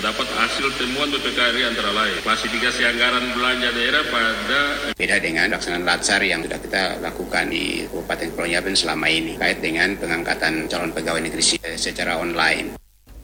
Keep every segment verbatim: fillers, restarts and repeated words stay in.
Terdapat hasil temuan B P K R I antara lain klasifikasi anggaran belanja daerah pada beda dengan pelaksanaan latsar yang sudah kita lakukan di Kabupaten Kepulauan Yapen selama ini kait dengan pengangkatan calon pegawai negeri secara online.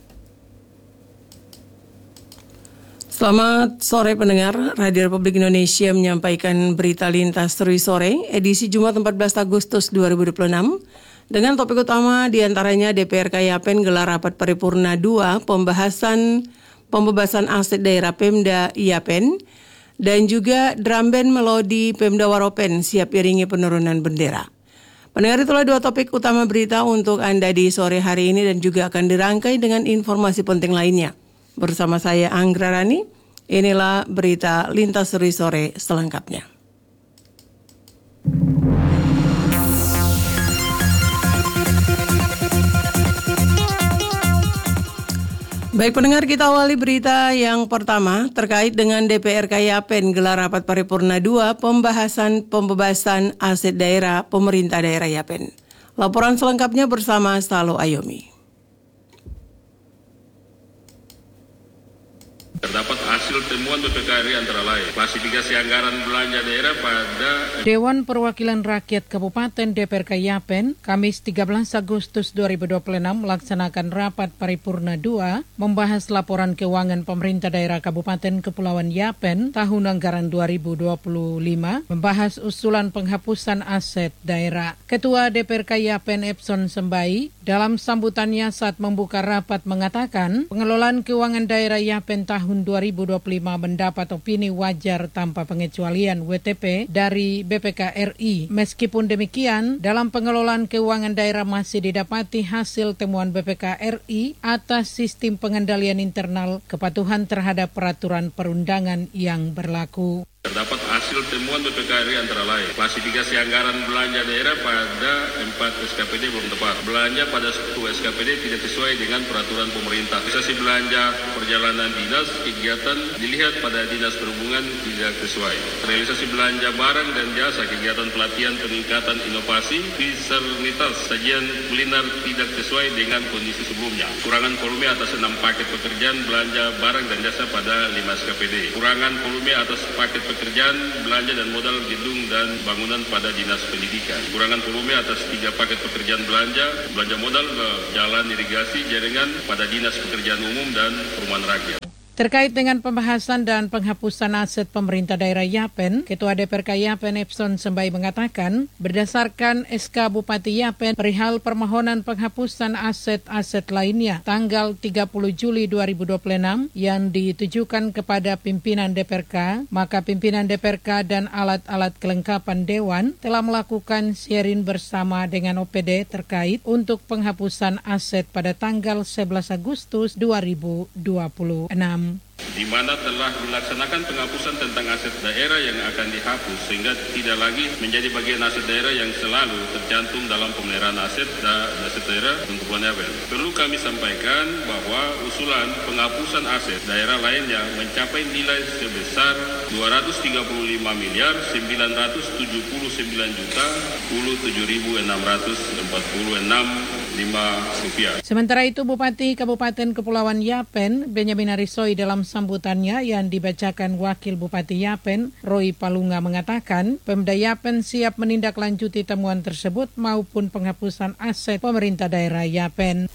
Selamat sore pendengar, Radio Republik Indonesia menyampaikan berita lintas terus sore, edisi Jumat empat belas Agustus dua ribu dua puluh enam. Dengan topik utama diantaranya D P R K Yapen gelar rapat paripurna dua pembahasan pembebasan aset daerah Pemda Yapen dan juga drum band melodi Pemda Waropen siap iringi penurunan bendera. Pendengar, itulah dua topik utama berita untuk Anda di sore hari ini dan juga akan dirangkai dengan informasi penting lainnya. Bersama saya Anggra Rani, inilah berita lintas seri sore selengkapnya. Baik pendengar, kita awali berita yang pertama terkait dengan D P R K Yapen gelar rapat paripurna dua pembahasan pembebasan aset daerah pemerintah daerah Yapen. Laporan selengkapnya bersama Salo Ayomi. Terdapat hasil temuan B P K R I antara lain klasifikasi anggaran belanja daerah pada Dewan Perwakilan Rakyat Kabupaten D P R K Yapen Kamis tiga belas Agustus dua ribu dua puluh enam melaksanakan rapat paripurna dua membahas laporan keuangan pemerintah daerah Kabupaten Kepulauan Yapen tahun anggaran dua ribu dua puluh lima, membahas usulan penghapusan aset daerah. Ketua D P R K Yapen Epson Sembai dalam sambutannya saat membuka rapat mengatakan pengelolaan keuangan daerah Yapen tahun dua ribu dua puluh lima mendapat opini wajar tanpa pengecualian W T P dari B P K R I. Meskipun demikian, dalam pengelolaan keuangan daerah masih didapati hasil temuan B P K R I atas sistem pengendalian internal kepatuhan terhadap peraturan perundangan yang berlaku. Terdapat hasil temuan B P K R I antara lain klasifikasi anggaran belanja daerah pada empat S K P D belum tepat. Belanja pada satu S K P D tidak sesuai dengan peraturan pemerintah. Realisasi belanja perjalanan dinas kegiatan dilihat pada dinas perhubungan tidak sesuai. Realisasi belanja barang dan jasa kegiatan pelatihan peningkatan inovasi disernitas sajian kuliner tidak sesuai dengan kondisi sebelumnya. Kurangan volume atas enam paket pekerjaan belanja barang dan jasa pada lima S K P D. Kurangan volume atas paket pekerjaan, belanja dan modal gedung dan bangunan pada Dinas Pendidikan. Kurangan volume atas tiga paket pekerjaan belanja, belanja modal ke jalan irigasi jaringan pada Dinas Pekerjaan Umum dan Perumahan Rakyat. Terkait dengan pembahasan dan penghapusan aset pemerintah daerah Yapen, Ketua D P R K Yapen Epson Sembai mengatakan, berdasarkan S K Bupati Yapen perihal permohonan penghapusan aset-aset lainnya tanggal tiga puluh Juli dua ribu dua puluh enam yang ditujukan kepada pimpinan D P R K, maka pimpinan D P R K dan alat-alat kelengkapan Dewan telah melakukan sharing bersama dengan O P D terkait untuk penghapusan aset pada tanggal sebelas Agustus dua ribu dua puluh enam. Di mana telah dilaksanakan penghapusan tentang aset daerah yang akan dihapus sehingga tidak lagi menjadi bagian aset daerah yang selalu tercantum dalam pemeliharaan aset dan aset daerah untuk Kepulauan Yapen. Perlu kami sampaikan bahwa usulan penghapusan aset daerah lainnya mencapai nilai sebesar dua ratus tiga puluh lima miliar sembilan ratus tujuh puluh sembilan juta tujuh ribu enam ratus empat puluh enam lima rupiah. Sementara itu, Bupati Kabupaten Kepulauan Yapen Benyamin Arisoi dalam sambutannya yang dibacakan Wakil Bupati Yapen Roy Palunga mengatakan Pemda Yapen siap menindaklanjuti temuan tersebut maupun penghapusan aset pemerintah daerah Yapen.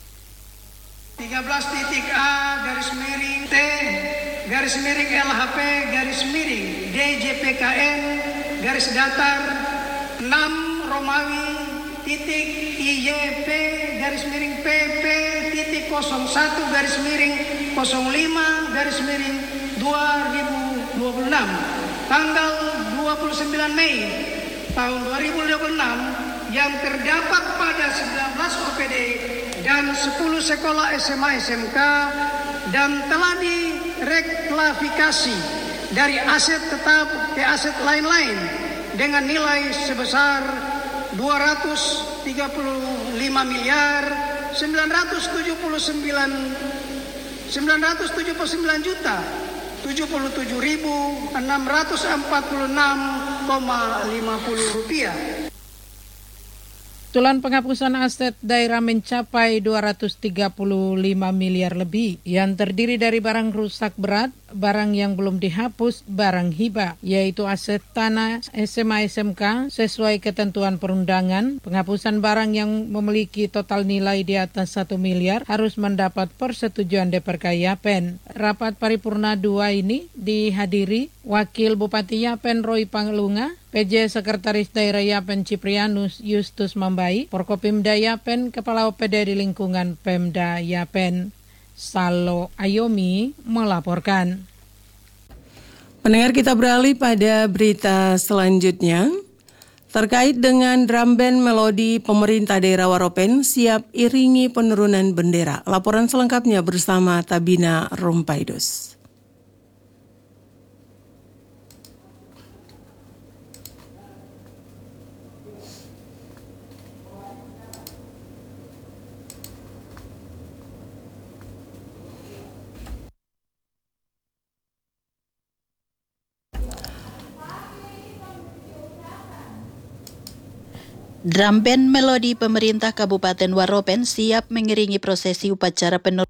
tiga belas titik A garis miring T garis miring L H P garis miring D J P K N garis datar enam Romawi titik I Y P garis miring P P titik nol satu garis miring nol lima garis miring dua ribu dua puluh enam tanggal dua puluh sembilan Mei tahun dua ribu dua puluh enam yang terdapat pada sembilan belas O P D dan sepuluh sekolah S M A S M K dan telah direklasifikasi dari aset tetap ke aset lain-lain dengan nilai sebesar dua ratus tiga puluh lima miliar sembilan ratus tujuh puluh sembilan juta tujuh puluh tujuh ribu enam ratus empat puluh enam koma lima puluh rupiah. Usulan penghapusan aset daerah mencapai dua ratus tiga puluh lima miliar lebih yang terdiri dari barang rusak berat, barang yang belum dihapus, barang hibah, yaitu aset tanah, S M A S M K sesuai ketentuan perundangan. Penghapusan barang yang memiliki total nilai di atas satu miliar harus mendapat persetujuan D P R K Yapen. Rapat paripurna dua ini dihadiri Wakil Bupati Yapen Roy Panglunga, P J Sekretaris Daerah Yapen Ciprianus Justus Mambai, Forkopimda Yapen, Kepala O P D di lingkungan Pemda Yapen. Salo Ayomi melaporkan. Pendengar, kita beralih pada berita selanjutnya. Terkait dengan drum band melodi pemerintah daerah Waropen siap iringi penurunan bendera. Laporan selengkapnya bersama Tabina Rompaidos. Drum band melodi pemerintah Kabupaten Waropen siap mengiringi prosesi upacara penurunan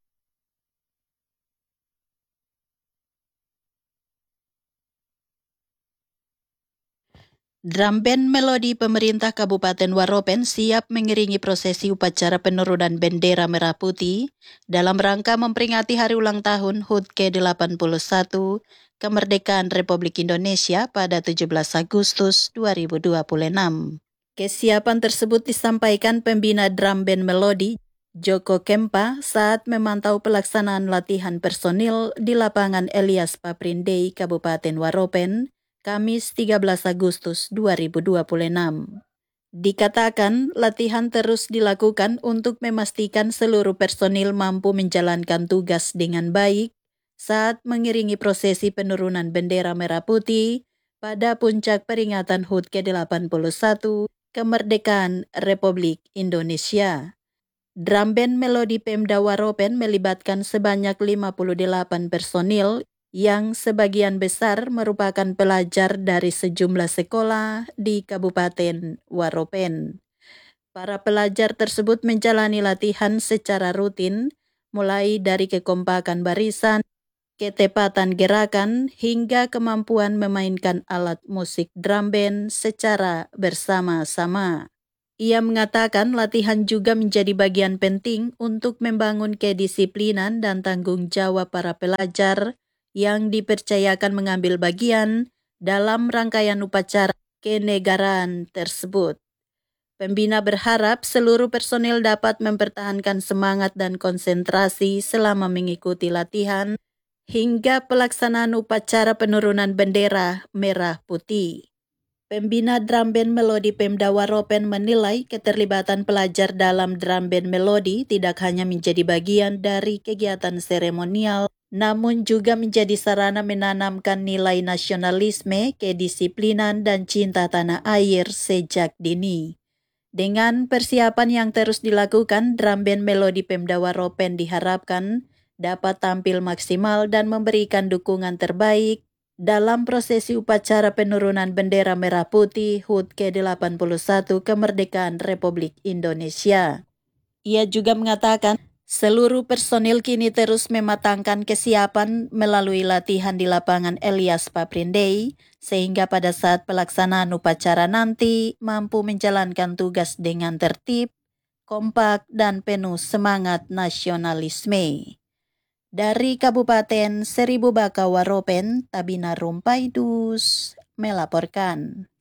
Drum band melodi pemerintah Kabupaten Waropen siap mengiringi prosesi upacara penurunan bendera merah putih dalam rangka memperingati hari ulang tahun H U T ke delapan puluh satu Kemerdekaan Republik Indonesia pada tujuh belas Agustus dua ribu dua puluh enam. Kesiapan tersebut disampaikan pembina drum band melodi Joko Kempa saat memantau pelaksanaan latihan personil di lapangan Elias Paprindei, Kabupaten Waropen, Kamis tiga belas Agustus dua ribu dua puluh enam. Dikatakan latihan terus dilakukan untuk memastikan seluruh personil mampu menjalankan tugas dengan baik saat mengiringi prosesi penurunan bendera merah putih pada puncak peringatan H U T ke delapan puluh satu Kemerdekaan Republik Indonesia. Drum band melodi Pemda Waropen melibatkan sebanyak lima puluh delapan personil yang sebagian besar merupakan pelajar dari sejumlah sekolah di Kabupaten Waropen. Para pelajar tersebut menjalani latihan secara rutin, mulai dari kekompakan barisan, ketepatan gerakan, hingga kemampuan memainkan alat musik drum band secara bersama-sama. Ia mengatakan latihan juga menjadi bagian penting untuk membangun kedisiplinan dan tanggung jawab para pelajar yang dipercayakan mengambil bagian dalam rangkaian upacara kenegaraan tersebut. Pembina berharap seluruh personil dapat mempertahankan semangat dan konsentrasi selama mengikuti latihan hingga pelaksanaan upacara penurunan bendera merah putih. Pembina drum band melodi Pemda Waropen menilai keterlibatan pelajar dalam drum band melodi tidak hanya menjadi bagian dari kegiatan seremonial, namun juga menjadi sarana menanamkan nilai nasionalisme, kedisiplinan, dan cinta tanah air sejak dini. Dengan persiapan yang terus dilakukan, drum band melodi Pemda Waropen diharapkan dapat tampil maksimal dan memberikan dukungan terbaik dalam prosesi upacara penurunan bendera merah putih H U T ke delapan puluh satu Kemerdekaan Republik Indonesia. Ia juga mengatakan seluruh personil kini terus mematangkan kesiapan melalui latihan di lapangan Elias Paprindei, sehingga pada saat pelaksanaan upacara nanti mampu menjalankan tugas dengan tertib, kompak, dan penuh semangat nasionalisme. Dari Kabupaten Seribu Baka Waropen, Tabina Rompaidos melaporkan.